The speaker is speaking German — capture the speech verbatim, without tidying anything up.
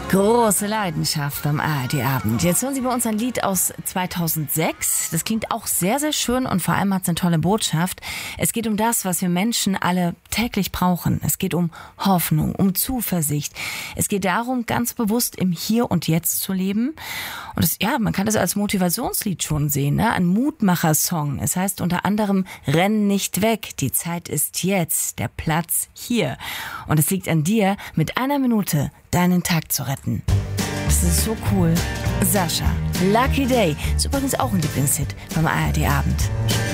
Große Leidenschaft am A R D-Abend. Jetzt hören Sie bei uns ein Lied aus zweitausendsechs. Das klingt auch sehr, sehr schön und vor allem hat es eine tolle Botschaft. Es geht um das, was wir Menschen alle täglich brauchen. Es geht um Hoffnung, um Zuversicht. Es geht darum, ganz bewusst im Hier und Jetzt zu leben. Und das, ja, man kann das als Motivationslied schon sehen, ne? Ein Mutmacher-Song. Es heißt unter anderem, renn nicht weg, die Zeit ist jetzt, der Platz hier. Und es liegt an dir, mit einer Minute deinen Tag zu retten. Das ist so cool. Sascha, Lucky Day, ist übrigens auch ein Lieblingshit beim A R D-Abend.